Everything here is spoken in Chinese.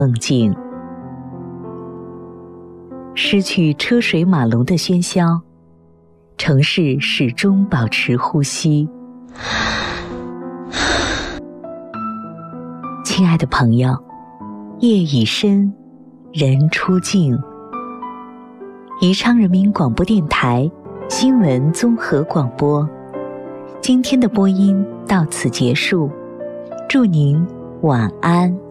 梦境。失去车水马龙的喧嚣，城市始终保持呼吸。亲爱的朋友，夜已深，人出境。宜昌人民广播电台新闻综合广播，今天的播音到此结束，祝您晚安。